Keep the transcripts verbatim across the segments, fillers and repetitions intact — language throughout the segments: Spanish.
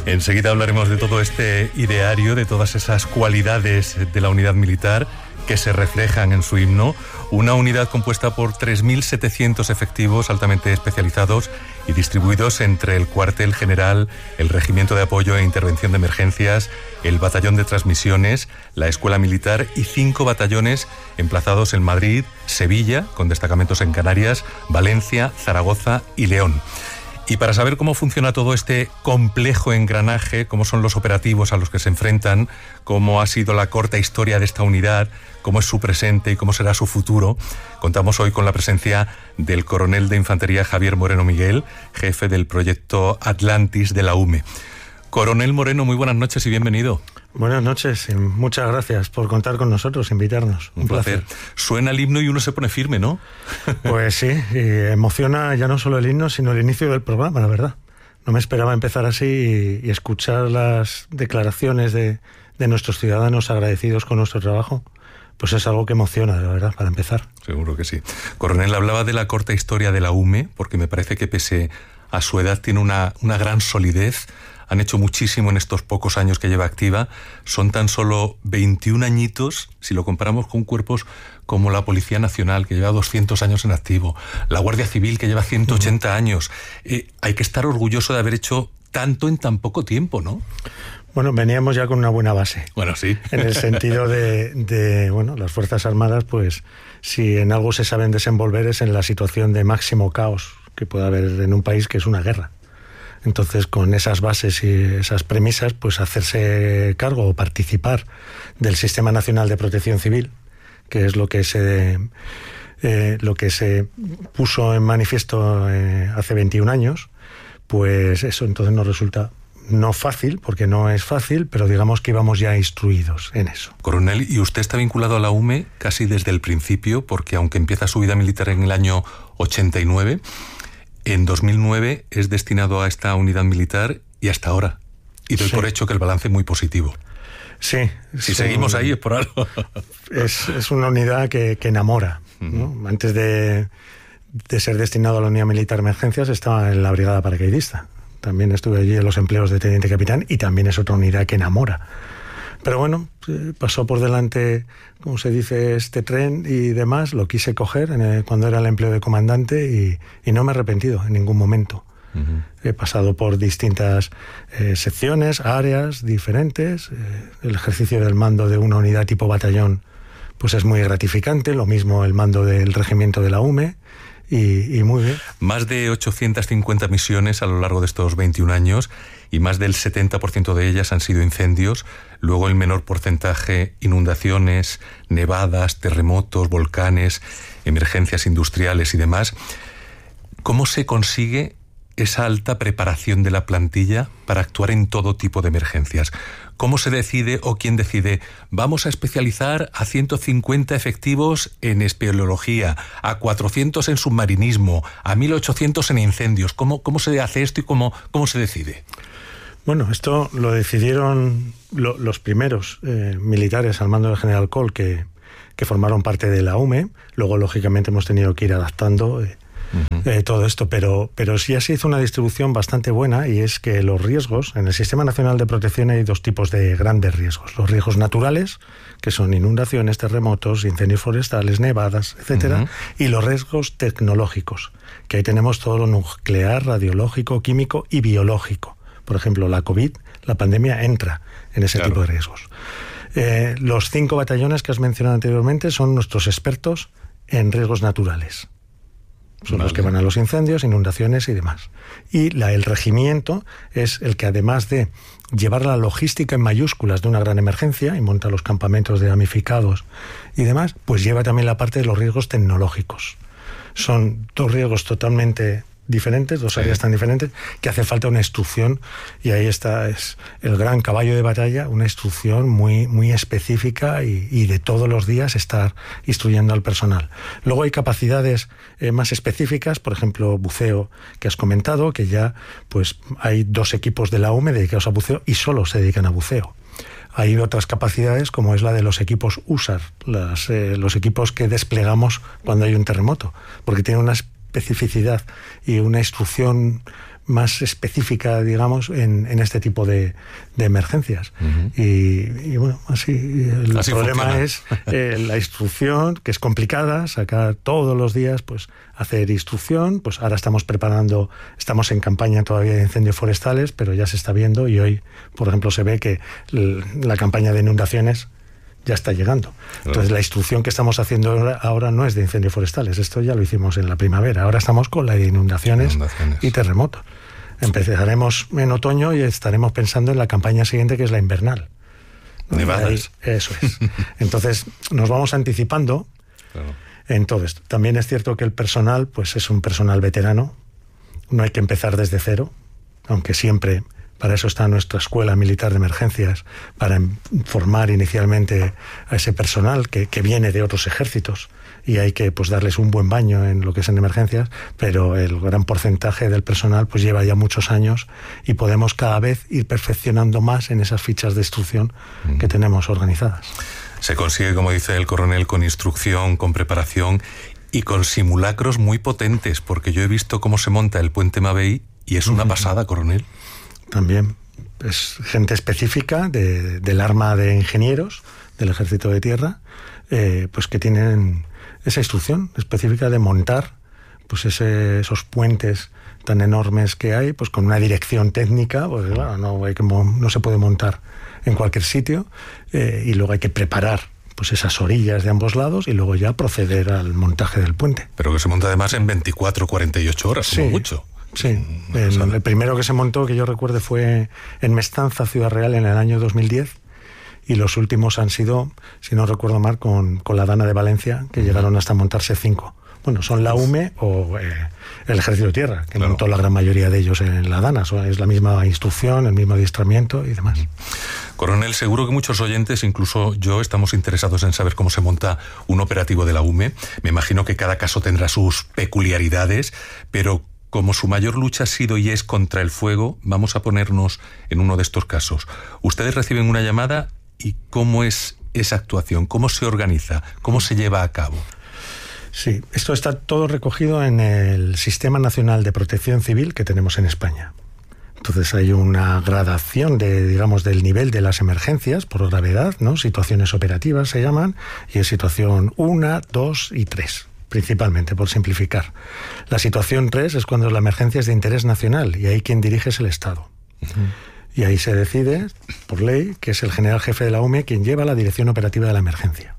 Enseguida hablaremos de todo este ideario, de todas esas cualidades de la unidad militar que se reflejan en su himno. Una unidad compuesta por tres mil setecientos efectivos altamente especializados y distribuidos entre el cuartel general, el regimiento de apoyo e intervención de emergencias, el batallón de transmisiones, la escuela militar y cinco batallones emplazados en Madrid, Sevilla, con destacamentos en Canarias, Valencia, Zaragoza y León. Y para saber cómo funciona todo este complejo engranaje, cómo son los operativos a los que se enfrentan, cómo ha sido la corta historia de esta unidad, cómo es su presente y cómo será su futuro, contamos hoy con la presencia del coronel de infantería Javier Moreno Miguel, jefe del proyecto Atlantis de la U M E. Coronel Moreno, muy buenas noches y bienvenido. Buenas noches y muchas gracias por contar con nosotros, invitarnos. Un, Un placer. placer. Suena el himno y uno se pone firme, ¿no? Pues sí, y emociona ya no solo el himno, sino el inicio del programa, la verdad. No me esperaba empezar así y, y escuchar las declaraciones de, de nuestros ciudadanos agradecidos con nuestro trabajo. Pues es algo que emociona, la verdad, para empezar. Seguro que sí. Coronel, hablaba de la corta historia de la U M E, porque me parece que pese a su edad tiene una, una gran solidez. Han hecho muchísimo en estos pocos años que lleva activa. Son tan solo veintiún añitos, si lo comparamos con cuerpos como la Policía Nacional, que lleva doscientos años en activo, la Guardia Civil, que lleva ciento ochenta años. Eh, hay que estar orgulloso de haber hecho tanto en tan poco tiempo, ¿no? Bueno, veníamos ya con una buena base. Bueno, sí. En el sentido de, de, bueno, las Fuerzas Armadas, pues, si en algo se saben desenvolver es en la situación de máximo caos que puede haber en un país, que es una guerra. Entonces, con esas bases y esas premisas, pues hacerse cargo o participar del Sistema Nacional de Protección Civil, que es lo que se eh, lo que se puso en manifiesto eh, hace veintiún años, pues eso entonces nos resulta no fácil, porque no es fácil, pero digamos que íbamos ya instruidos en eso. Coronel, y usted está vinculado a la U M E casi desde el principio, porque aunque empieza su vida militar en el año ochenta y nueve... en dos mil nueve es destinado a esta unidad militar y hasta ahora. Y doy sí. por hecho que el balance es muy positivo. Sí. Si seguimos un... ahí es por algo. Es, es una unidad que, que enamora, uh-huh. ¿no? Antes de, de ser destinado a la unidad militar de emergencias estaba en la brigada paracaidista. También estuve allí en los empleos de teniente capitán y también es otra unidad que enamora. Pero bueno, pasó por delante, como se dice, este tren y demás, lo quise coger en el, cuando era el empleo de comandante y, y no me he arrepentido en ningún momento. Uh-huh. He pasado por distintas eh, secciones, áreas diferentes. Eh, el ejercicio del mando de una unidad tipo batallón pues es muy gratificante, lo mismo el mando del regimiento de la U M E. Y, y muy bien. Más de ochocientas cincuenta misiones a lo largo de estos veintiún años y más del setenta por ciento de ellas han sido incendios, luego el menor porcentaje inundaciones, nevadas, terremotos, volcanes, emergencias industriales y demás. ¿Cómo se consigue esa alta preparación de la plantilla para actuar en todo tipo de emergencias? ¿Cómo se decide o quién decide? Vamos a especializar a ciento cincuenta efectivos en espeleología, a cuatrocientos en submarinismo, a mil ochocientos en incendios. ¿Cómo, cómo se hace esto y cómo, cómo se decide? Bueno, esto lo decidieron lo, los primeros eh, militares al mando del general Kohl que, que formaron parte de la U M E. Luego, lógicamente, hemos tenido que ir adaptando eh, Uh-huh. Eh, todo esto, pero, pero sí se hizo una distribución bastante buena, y es que los riesgos, en el Sistema Nacional de Protección hay dos tipos de grandes riesgos: los riesgos naturales, que son inundaciones, terremotos, incendios forestales, nevadas, etcétera, uh-huh. y los riesgos tecnológicos, que ahí tenemos todo lo nuclear, radiológico, químico y biológico. Por ejemplo, la COVID, la pandemia, entra en ese claro. tipo de riesgos. Eh, los cinco batallones que has mencionado anteriormente son nuestros expertos en riesgos naturales. Son vale. los que van a los incendios, inundaciones y demás. Y la, el regimiento es el que, además de llevar la logística en mayúsculas de una gran emergencia y monta los campamentos de damnificados y demás, pues lleva también la parte de los riesgos tecnológicos. Son dos riesgos totalmente diferentes, dos sí. áreas tan diferentes, que hace falta una instrucción, y ahí está es el gran caballo de batalla, una instrucción muy, muy específica y, y de todos los días estar instruyendo al personal. Luego hay capacidades eh, más específicas, por ejemplo, buceo, que has comentado, que ya pues hay dos equipos de la U M E dedicados a buceo y solo se dedican a buceo. Hay otras capacidades, como es la de los equipos U S A R, las, eh, los equipos que desplegamos cuando hay un terremoto, porque tienen una especificidad y una instrucción más específica, digamos, en, en este tipo de, de emergencias. Uh-huh. y, y bueno, así el así problema funciona. es eh, la instrucción, que es complicada, sacar todos los días, pues hacer instrucción. Pues ahora estamos preparando, estamos en campaña todavía de incendios forestales, pero ya se está viendo, y hoy, por ejemplo, se ve que la campaña de inundaciones ya está llegando. Entonces, la instrucción que estamos haciendo ahora, ahora no es de incendios forestales. Esto ya lo hicimos en la primavera. Ahora estamos con la de inundaciones, inundaciones. y terremotos. Empezaremos en otoño y estaremos pensando en la campaña siguiente, que es la invernal. Nevadas. Ahí, eso es. Entonces, nos vamos anticipando claro. en todo esto. También es cierto que el personal, pues es un personal veterano. No hay que empezar desde cero, aunque siempre... Para eso está nuestra Escuela Militar de Emergencias, para formar inicialmente a ese personal que, que viene de otros ejércitos, y hay que pues darles un buen baño en lo que es en emergencias, pero el gran porcentaje del personal pues lleva ya muchos años, y podemos cada vez ir perfeccionando más en esas fichas de instrucción mm. que tenemos organizadas. Se consigue, como dice el coronel, con instrucción, con preparación y con simulacros muy potentes, porque yo he visto cómo se monta el puente Mabey y es una uh-huh. pasada, coronel. También es gente específica de, del arma de ingenieros del Ejército de Tierra, eh, pues que tienen esa instrucción específica de montar pues ese, esos puentes tan enormes que hay, pues con una dirección técnica, pues claro, no, hay que, no se puede montar en cualquier sitio, eh, y luego hay que preparar pues esas orillas de ambos lados y luego ya proceder al montaje del puente. Pero que se monta además en veinticuatro, cuarenta y ocho horas, como sí. mucho. Sí, el, el primero que se montó, que yo recuerde, fue en Mestanza, Ciudad Real, en el año dos mil diez, y los últimos han sido, si no recuerdo mal, con, con la Dana de Valencia, que uh-huh. llegaron hasta montarse cinco. Bueno, son la U M E o eh, el Ejército de Tierra, que claro. montó la gran mayoría de ellos en la Dana. Es la misma instrucción, el mismo adiestramiento y demás. Coronel, seguro que muchos oyentes, incluso yo, estamos interesados en saber cómo se monta un operativo de la U M E. Me imagino que cada caso tendrá sus peculiaridades, pero como su mayor lucha ha sido y es contra el fuego, vamos a ponernos en uno de estos casos. Ustedes reciben una llamada, ¿y cómo es esa actuación? ¿Cómo se organiza? ¿Cómo se lleva a cabo? Sí, esto está todo recogido en el Sistema Nacional de Protección Civil que tenemos en España. Entonces hay una gradación de, digamos, del nivel de las emergencias por gravedad, ¿no? Situaciones operativas se llaman, y es situación uno, dos y tres. Principalmente, por simplificar. La situación tres es cuando la emergencia es de interés nacional, y ahí quien dirige es el Estado. Uh-huh. Y ahí se decide, por ley, que es el general jefe de la U M E quien lleva la dirección operativa de la emergencia.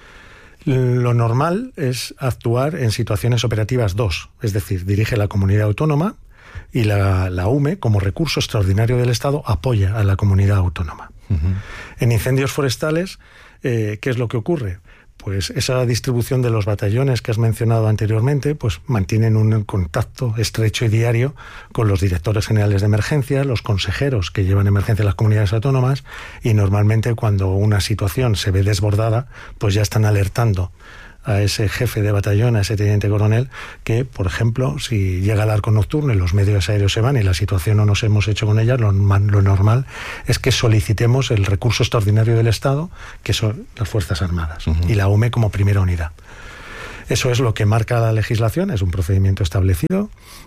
Lo normal es actuar en situaciones operativas dos, es decir, dirige la comunidad autónoma, y la, la U M E, como recurso extraordinario del Estado, apoya a la comunidad autónoma. Uh-huh. En incendios forestales, eh, ¿qué es lo que ocurre? Pues esa distribución de los batallones que has mencionado anteriormente, pues mantienen un contacto estrecho y diario con los directores generales de emergencia, los consejeros que llevan emergencia en las comunidades autónomas, y normalmente cuando una situación se ve desbordada, pues ya están alertando a ese jefe de batallón, a ese teniente coronel, que, por ejemplo, si llega el arco nocturno y los medios aéreos se van y la situación no nos hemos hecho con ella, lo, lo normal es que solicitemos el recurso extraordinario del Estado, que son las Fuerzas Armadas, uh-huh. y la U M E como primera unidad. Eso es lo que marca la legislación, es un procedimiento establecido,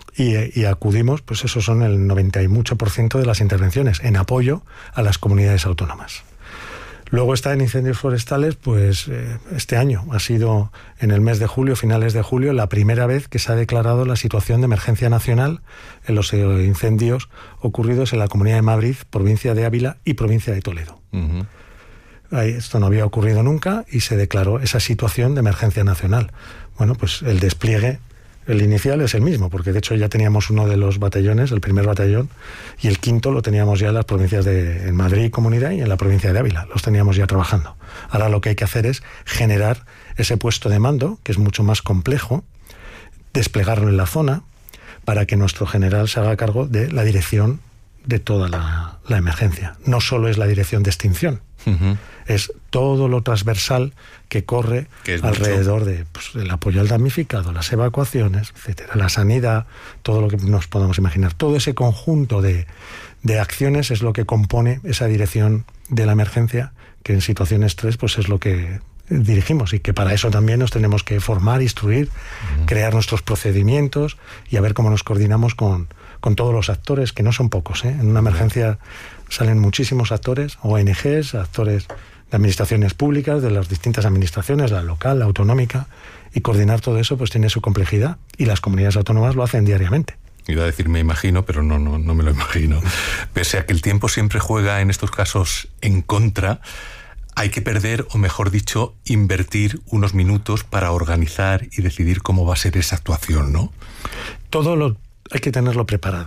y, y acudimos, pues eso son el noventa y mucho por ciento de las intervenciones, en apoyo a las comunidades autónomas. Luego está en incendios forestales, pues eh, este año ha sido en el mes de julio, finales de julio, la primera vez que se ha declarado la situación de emergencia nacional en los incendios ocurridos en la Comunidad de Madrid, provincia de Ávila y provincia de Toledo. Uh-huh. Ahí, esto no había ocurrido nunca y se declaró esa situación de emergencia nacional. Bueno, pues el despliegue, el inicial es el mismo, porque de hecho ya teníamos uno de los batallones, el primer batallón, y el quinto lo teníamos ya en las provincias de en Madrid Comunidad y en la provincia de Ávila, los teníamos ya trabajando. Ahora lo que hay que hacer es generar ese puesto de mando, que es mucho más complejo, desplegarlo en la zona, para que nuestro general se haga cargo de la dirección de toda la, la emergencia. No solo es la dirección de extinción, uh-huh. es todo lo transversal que corre que alrededor mucho. de pues, el apoyo al damnificado, las evacuaciones, etcétera, la sanidad, todo lo que nos podamos imaginar. Todo ese conjunto de, de acciones es lo que compone esa dirección de la emergencia, que en situaciones tres pues es lo que dirigimos, y que para eso también nos tenemos que formar, instruir, uh-huh. crear nuestros procedimientos y a ver cómo nos coordinamos con, con todos los actores, que no son pocos, ¿eh? En una emergencia salen muchísimos actores, O N Ges, actores de administraciones públicas, de las distintas administraciones, la local, la autonómica, y coordinar todo eso pues tiene su complejidad, y las comunidades autónomas lo hacen diariamente. Iba a decir me imagino, pero no, no, no me lo imagino. Pese a que el tiempo siempre juega en estos casos en contra, hay que perder, o mejor dicho, invertir unos minutos para organizar y decidir cómo va a ser esa actuación, ¿no? Todo lo hay que tenerlo preparado.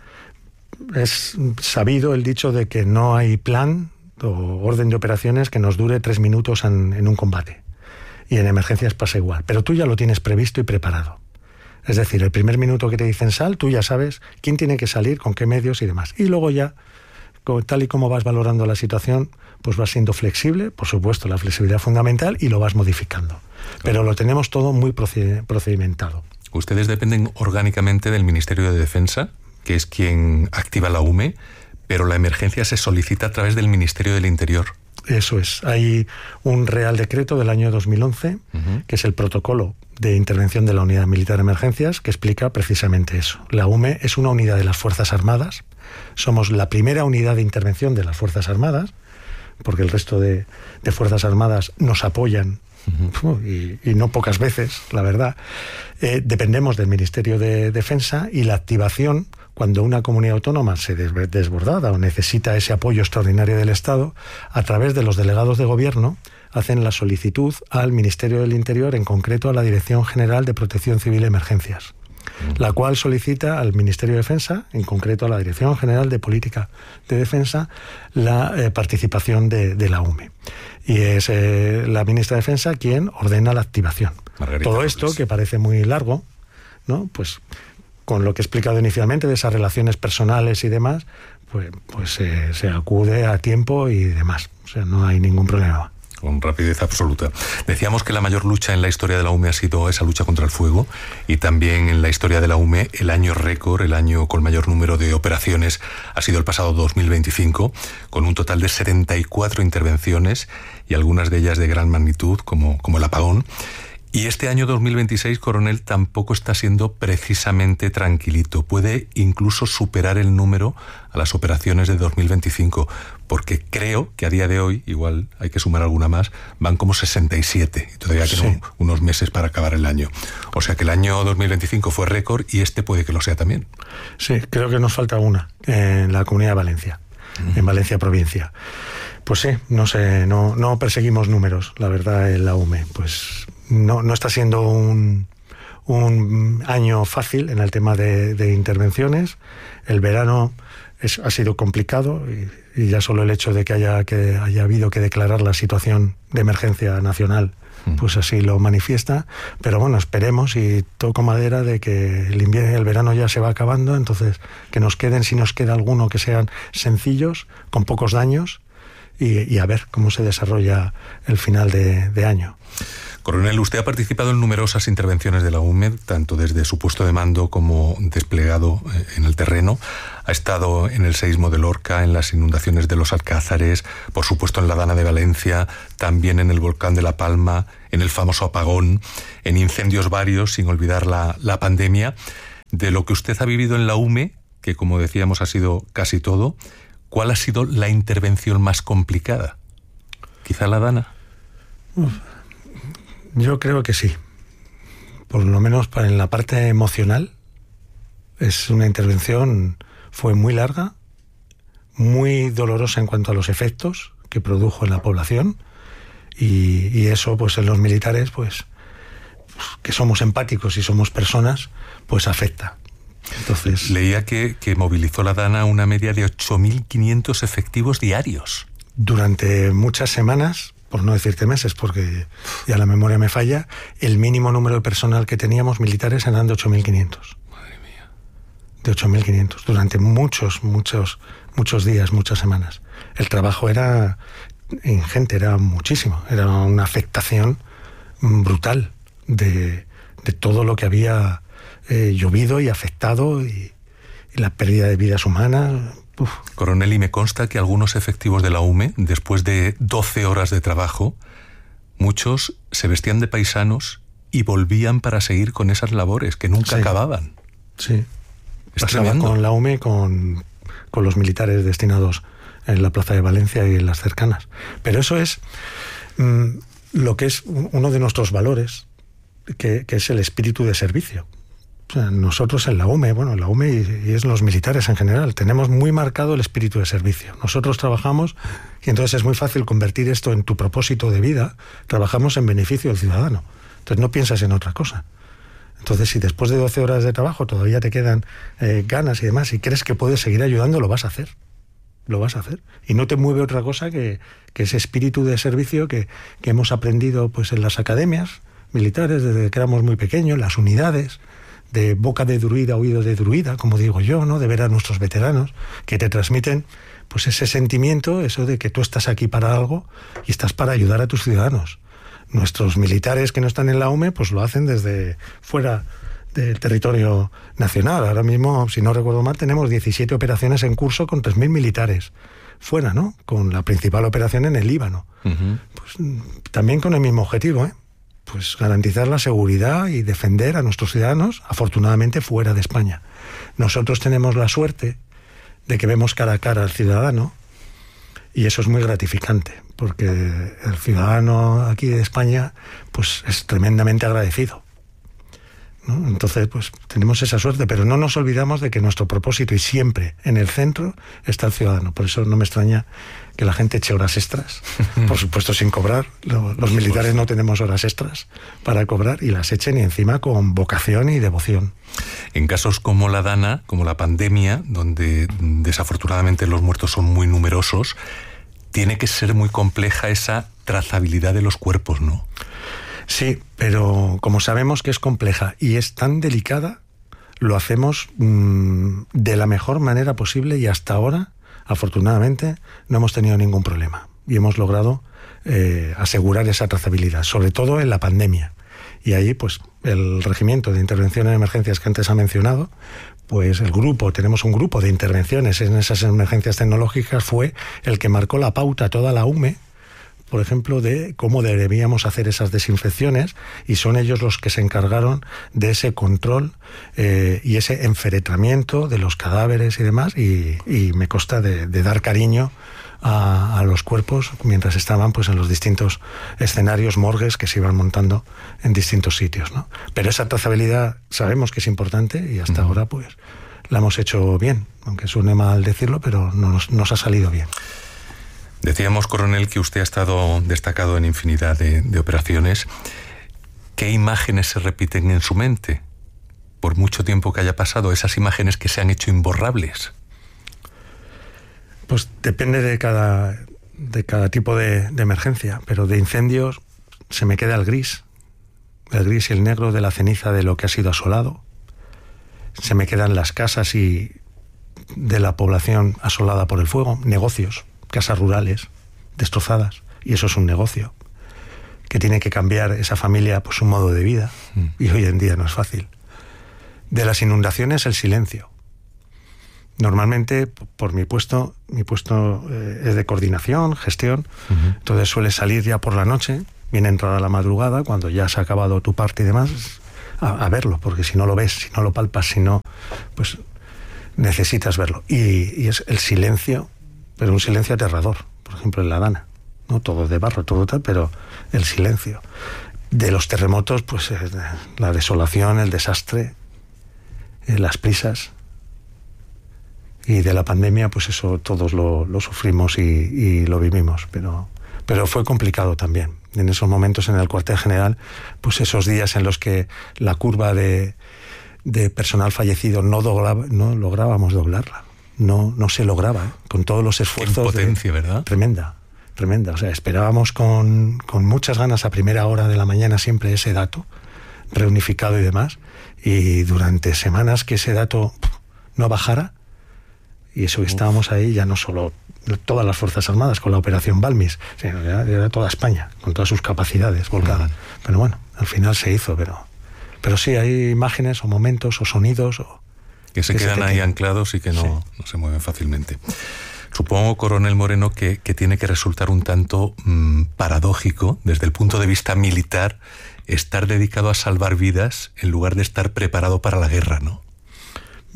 Es sabido el dicho de que no hay plan o orden de operaciones que nos dure tres minutos en, en un combate. Y en emergencias pasa igual. Pero tú ya lo tienes previsto y preparado. Es decir, el primer minuto que te dicen sal, tú ya sabes quién tiene que salir, con qué medios y demás. Y luego ya, tal y como vas valorando la situación, pues vas siendo flexible, por supuesto, la flexibilidad fundamental, y lo vas modificando. Claro. Pero lo tenemos todo muy procedimentado. Ustedes dependen orgánicamente del Ministerio de Defensa, que es quien activa la U M E, pero la emergencia se solicita a través del Ministerio del Interior. Eso es. Hay un Real Decreto del año dos mil once, uh-huh. que es el protocolo de intervención de la Unidad Militar de Emergencias, que explica precisamente eso. La U M E es una unidad de las Fuerzas Armadas. Somos la primera unidad de intervención de las Fuerzas Armadas, porque el resto de, de Fuerzas Armadas nos apoyan, uh-huh. y, y no pocas veces, la verdad. Eh, dependemos del Ministerio de Defensa, y la activación, cuando una comunidad autónoma se desbordada o necesita ese apoyo extraordinario del Estado, a través de los delegados de gobierno, hacen la solicitud al Ministerio del Interior, en concreto a la Dirección General de Protección Civil y Emergencias, la cual solicita al Ministerio de Defensa, en concreto a la Dirección General de Política de Defensa, la eh, participación de, de la U M E. Y es eh, la ministra de Defensa quien ordena la activación. Margarita Todo esto, Robles. que parece muy largo, ¿no? Pues con lo que he explicado inicialmente de esas relaciones personales y demás, pues, pues eh, se acude a tiempo y demás. O sea, no hay ningún problema. Con rapidez absoluta. Decíamos que la mayor lucha en la historia de la U M E ha sido esa lucha contra el fuego, y también en la historia de la U M E el año récord, el año con mayor número de operaciones, ha sido el pasado dos mil veinticinco, con un total de setenta y cuatro intervenciones, y algunas de ellas de gran magnitud, como, como el apagón. Y este año dos mil veintiséis, coronel, tampoco está siendo precisamente tranquilito. Puede incluso superar el número a las operaciones de dos mil veinticinco, porque creo que a día de hoy, igual hay que sumar alguna más, van como sesenta y siete, y todavía quedan sí. unos meses para acabar el año. O sea que el año dos mil veinticinco fue récord, y este puede que lo sea también. Sí, creo que nos falta una en la Comunidad de Valencia, uh-huh. en Valencia provincia. Pues sí, no sé, no, no perseguimos números, la verdad, en la U M E. Pues no, no está siendo un, un año fácil en el tema de, de intervenciones. El verano es, ha sido complicado, y, y ya solo el hecho de que haya, que haya habido que declarar la situación de emergencia nacional, pues así lo manifiesta. Pero bueno, esperemos, y toco madera, de que el invierno, el verano ya se va acabando, entonces que nos queden, si nos queda alguno, que sean sencillos, con pocos daños, y, y a ver cómo se desarrolla el final de, de año. Coronel, usted ha participado en numerosas intervenciones de la U M E, tanto desde su puesto de mando como desplegado en el terreno. Ha estado en el seísmo de Lorca, en las inundaciones de los Alcázares, por supuesto en la Dana de Valencia, también en el volcán de La Palma, en el famoso apagón, en incendios varios, sin olvidar la, la pandemia. De lo que usted ha vivido en la U M E, que como decíamos ha sido casi todo, ¿cuál ha sido la intervención más complicada? ¿Quizá la Dana? Uf. Yo creo que sí. Por lo menos para en la parte emocional, es una intervención, fue muy larga, muy dolorosa en cuanto a los efectos que produjo en la población, y, y eso, pues en los militares, pues, pues que somos empáticos y somos personas, pues afecta. Entonces, leía que, que movilizó la Dana una media de ocho mil quinientos efectivos diarios. Durante muchas semanas, por no decirte meses, porque ya la memoria me falla, el mínimo número de personal que teníamos militares eran de ocho mil quinientos. Madre mía. De ocho mil quinientos, durante muchos, muchos, muchos días, muchas semanas. El trabajo era ingente, era muchísimo, era una afectación brutal de, de todo lo que había eh, llovido y afectado, y, y la pérdida de vidas humanas. Uf. Coronel, y me consta que algunos efectivos de la U M E, después de doce horas de trabajo, muchos se vestían de paisanos y volvían para seguir con esas labores que nunca sí. acababan. Sí. Es pasaba tremendo. con la U M E, con, con los militares destinados en la Plaza de Valencia y en las cercanas. Pero eso es mmm, lo que es uno de nuestros valores, que, que es el espíritu de servicio. O sea, nosotros en la U M E, bueno, en la U M E y, y es los militares en general, tenemos muy marcado el espíritu de servicio. Nosotros trabajamos, y entonces es muy fácil convertir esto en tu propósito de vida, trabajamos en beneficio del ciudadano. Entonces no piensas en otra cosa. Entonces, si después de doce horas de trabajo todavía te quedan eh, ganas y demás, y crees que puedes seguir ayudando, lo vas a hacer. Lo vas a hacer. Y no te mueve otra cosa que, que ese espíritu de servicio que, que hemos aprendido pues en las academias militares desde que éramos muy pequeños, en las unidades, de boca de druida, oído de druida, como digo yo, ¿no? De ver a nuestros veteranos, que te transmiten pues ese sentimiento, eso de que tú estás aquí para algo y estás para ayudar a tus ciudadanos. Nuestros militares que no están en la U M E, pues lo hacen desde fuera del territorio nacional. Ahora mismo, si no recuerdo mal, tenemos diecisiete operaciones en curso con tres mil militares fuera, ¿no? Con la principal operación en el Líbano. Uh-huh. Pues también con el mismo objetivo, ¿eh? Pues garantizar la seguridad y defender a nuestros ciudadanos, afortunadamente fuera de España. Nosotros tenemos la suerte de que vemos cara a cara al ciudadano, y eso es muy gratificante, porque el ciudadano aquí de España pues es tremendamente agradecido, ¿no? Entonces, pues tenemos esa suerte, pero no nos olvidamos de que nuestro propósito, y siempre en el centro, está el ciudadano. Por eso no me extraña que la gente eche horas extras, por supuesto sin cobrar. Los militares no tenemos horas extras para cobrar, y las echen, y encima con vocación y devoción. En casos como la Dana, como la pandemia, donde desafortunadamente los muertos son muy numerosos, tiene que ser muy compleja esa trazabilidad de los cuerpos, ¿no? Sí, pero como sabemos que es compleja y es tan delicada, lo hacemos mmm, de la mejor manera posible, y hasta ahora, afortunadamente, no hemos tenido ningún problema. Y hemos logrado eh, asegurar esa trazabilidad, sobre todo en la pandemia. Y ahí, pues, el Regimiento de Intervención en Emergencias que antes ha mencionado, pues el grupo, tenemos un grupo de intervenciones en esas emergencias tecnológicas, fue el que marcó la pauta a toda la U M E, por ejemplo, de cómo debíamos hacer esas desinfecciones, y son ellos los que se encargaron de ese control eh, y ese enferetramiento de los cadáveres y demás, y, y me consta de, de dar cariño a, a los cuerpos mientras estaban pues en los distintos escenarios, morgues que se iban montando en distintos sitios, ¿no? Pero esa trazabilidad sabemos que es importante, y hasta uh-huh. ahora pues la hemos hecho bien, aunque suene mal decirlo, pero nos, nos ha salido bien. Decíamos, coronel, que usted ha estado destacado en infinidad de, de operaciones. ¿Qué imágenes se repiten en su mente? Por mucho tiempo que haya pasado, esas imágenes que se han hecho imborrables. Pues depende de cada, de cada tipo de, de emergencia, pero de incendios se me queda el gris, el gris y el negro de la ceniza de lo que ha sido asolado. Se me quedan las casas y de la población asolada por el fuego, negocios, casas rurales destrozadas, y eso es un negocio que tiene que cambiar esa familia pues un modo de vida, mm. y hoy en día no es fácil. De las inundaciones, el silencio. Normalmente, por mi puesto, mi puesto eh, es de coordinación, gestión, uh-huh. entonces suele salir ya por la noche, viene a entrar a la madrugada, cuando ya se ha acabado tu parte y demás, a, a verlo, porque si no lo ves, si no lo palpas, si no, pues necesitas verlo. Y, y es el silencio, pero un silencio aterrador, por ejemplo en la Dana, ¿no? Todo de barro, todo tal, pero el silencio. De los terremotos, pues eh, la desolación, el desastre, eh, las prisas. Y de la pandemia, pues eso todos lo, lo sufrimos y, y lo vivimos, pero, pero fue complicado también. En esos momentos en el cuartel general, pues esos días en los que la curva de, de personal fallecido no, doblaba, no lográbamos doblarla. No, no se lograba, ¿eh? Con todos los esfuerzos. Qué impotencia, de, ¿verdad? Tremenda, tremenda. O sea, esperábamos con, con muchas ganas a primera hora de la mañana siempre ese dato, reunificado y demás, y durante semanas que ese dato no bajara, y eso que estábamos ahí, ya no solo todas las Fuerzas Armadas con la Operación Balmis, sino ya era toda España, con todas sus capacidades volcadas. Uh-huh. Pero bueno, al final se hizo, pero, pero sí, hay imágenes o momentos o sonidos o que se que quedan se ahí quedan. anclados y que no, sí. no se mueven fácilmente. Supongo, coronel Moreno, que, que tiene que resultar un tanto mmm, paradójico, desde el punto de vista militar, estar dedicado a salvar vidas en lugar de estar preparado para la guerra, ¿no?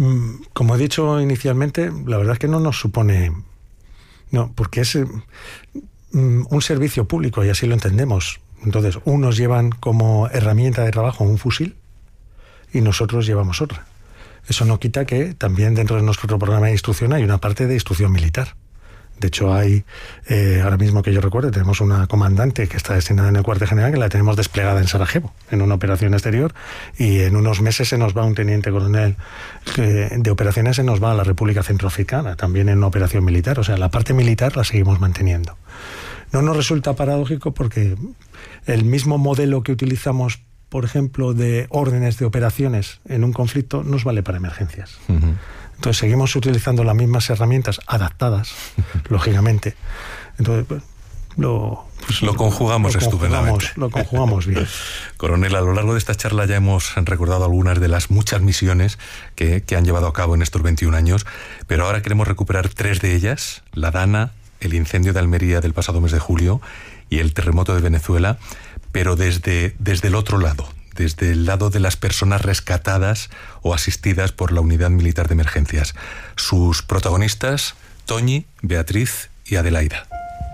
Como he dicho inicialmente, la verdad es que no nos supone... No, porque es un servicio público y así lo entendemos. Entonces, unos llevan como herramienta de trabajo un fusil y nosotros llevamos otra. Eso no quita que también dentro de nuestro programa de instrucción hay una parte de instrucción militar. De hecho, hay, eh, ahora mismo que yo recuerde, tenemos una comandante que está destinada en el cuartel general, que la tenemos desplegada en Sarajevo, en una operación exterior, y en unos meses se nos va un teniente coronel eh, de operaciones, se nos va a la República Centroafricana, también en una operación militar. O sea, la parte militar la seguimos manteniendo. No nos resulta paradójico porque el mismo modelo que utilizamos, por ejemplo, de órdenes de operaciones en un conflicto, nos vale para emergencias. Uh-huh. Entonces seguimos utilizando las mismas herramientas adaptadas, lógicamente. Entonces, pues, lo, pues, lo conjugamos lo, lo estupendamente. Conjugamos, lo conjugamos bien. Coronel, a lo largo de esta charla ya hemos recordado algunas de las muchas misiones que, que han llevado a cabo en estos veintiún años, pero ahora queremos recuperar tres de ellas: la Dana, el incendio de Almería del pasado mes de julio y el terremoto de Venezuela, pero desde, desde el otro lado, desde el lado de las personas rescatadas o asistidas por la Unidad Militar de Emergencias. Sus protagonistas, Toñi, Beatriz y Adelaida.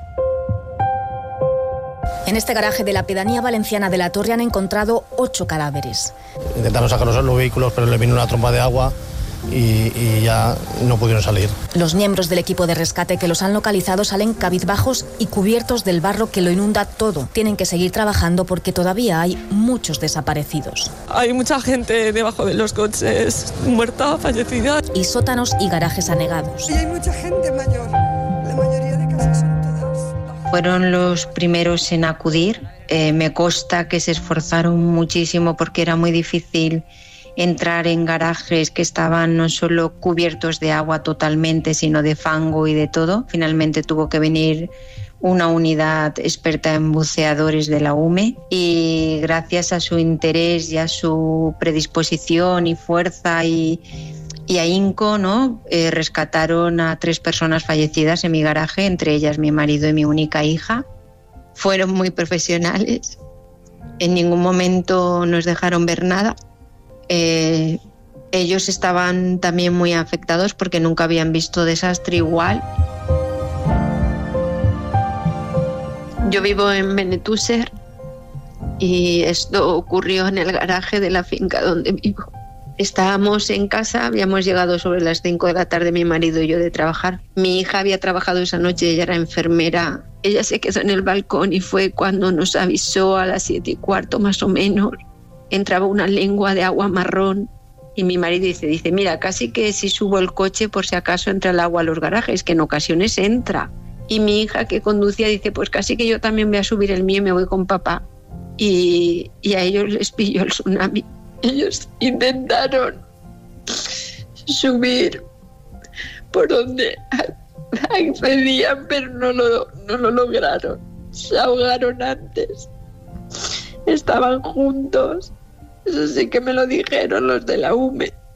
En este garaje de la pedanía valenciana de La Torre han encontrado ocho cadáveres. Intentaron sacarlos a los vehículos, pero le vino una tromba de agua y, y ya no pudieron salir. Los miembros del equipo de rescate que los han localizado salen cabizbajos y cubiertos del barro que lo inunda todo. Tienen que seguir trabajando porque todavía hay muchos desaparecidos. Hay mucha gente debajo de los coches, muerta, fallecida. Y sótanos y garajes anegados. Y hay mucha gente mayor. La mayoría de casas son todas. Fueron los primeros en acudir. Eh, me consta que se esforzaron muchísimo porque era muy difícil entrar en garajes que estaban no solo cubiertos de agua totalmente, sino de fango y de todo. Finalmente tuvo que venir una unidad experta en buceadores de la U M E y gracias a su interés y a su predisposición y fuerza y, y ahínco, ¿no? Eh, rescataron a tres personas fallecidas en mi garaje, entre ellas mi marido y mi única hija. Fueron muy profesionales, en ningún momento nos dejaron ver nada. Eh, ellos estaban también muy afectados porque nunca habían visto desastre igual. Yo vivo en Benetúser y esto ocurrió en el garaje de la finca donde vivo. Estábamos en casa, habíamos llegado sobre las cinco de la tarde mi marido y yo de trabajar. Mi hija había trabajado esa noche, ella era enfermera. Ella se quedó en el balcón y fue cuando nos avisó a las siete y cuarto más o menos. Entraba una lengua de agua marrón y mi marido dice, dice, mira, casi que si subo el coche por si acaso entra el agua a los garajes, que en ocasiones entra. Y mi hija que conducía dice, pues casi que yo también voy a subir el mío y me voy con papá. Y, y a ellos les pilló el tsunami. Ellos intentaron subir por donde accedían, pero no lo, no lo lograron. Se ahogaron antes. Estaban juntos. Eso sí que me lo dijeron los de la U M E.